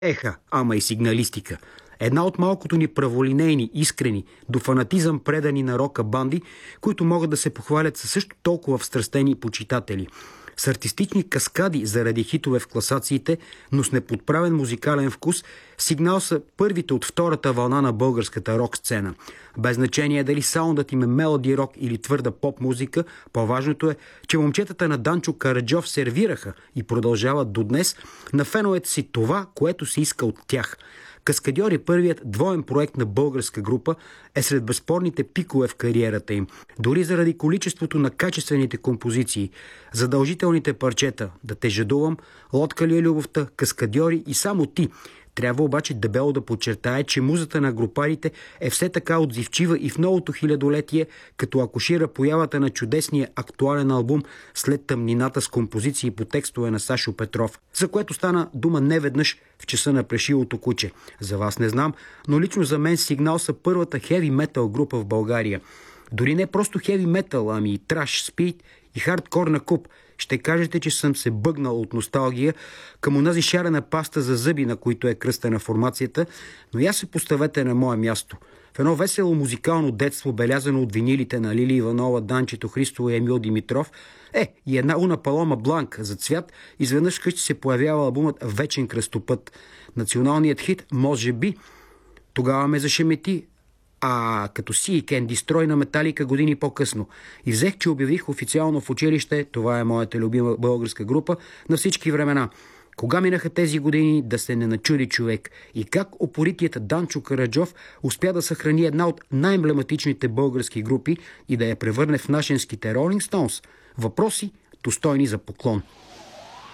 Еха, ама и сигналистика. Една от малкото ни праволинейни, искрени, до фанатизъм предани на рока банди, които могат да се похвалят със също толкова встрастени почитатели. С артистични каскади заради хитове в класациите, но с неподправен музикален вкус, Сигнал са първите от втората вълна на българската рок-сцена. Без значение дали саундът им е мелоди рок или твърда поп-музика, по-важното е, че момчетата на Данчо Караджов сервираха и продължават до днес на феновете си това, което се иска от тях. Каскадьори, първият двоен проект на българска група, е сред безспорните пикове в кариерата им. Дори заради количеството на качествените композиции, задължителните парчета "Да те жадувам", "Лодка ли е любовта", "Каскадьори" и "Само ти". Трябва обаче дебело да подчертае, че музата на групарите е все така отзивчива и в новото хилядолетие, като акушира появата на чудесния актуален албум "След тъмнината" с композиции по текстове на Сашо Петров, за което стана дума неведнъж в часа на плешивото куче. За вас не знам, но лично за мен Сигнал са първата хеви метал група в България. Дори не просто хеви метал, ами и траш, спид и хардкор на куп. Ще кажете, че съм се бъгнал от носталгия към онази шарена паста за зъби, на които е кръста на формацията, но я се поставете на мое място. В едно весело музикално детство, белязано от винилите на Лили Иванова, Данчето Христово и Емил Димитров, и една Уна Палома Бланк за цвят, изведнъж къщи се появява албумът "Вечен кръстопът". Националният хит "Може би" тогава ме зашемети, а като Seek and Destroy на Металика години по-късно. И взех, че обявих официално в училище, това е моята любима българска група на всички времена. Кога минаха тези години, да се не начуди човек. И как упоритият Данчо Караджов успя да съхрани една от най-емблематичните български групи и да я превърне в нашенските Rolling Stones. Въпроси, достойни за поклон.